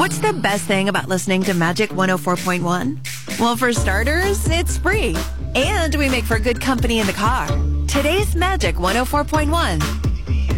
What's the best thing about listening to Magic 104.1? Well, for starters, it's free. And we make for good company in the car. Today's Magic 104.1.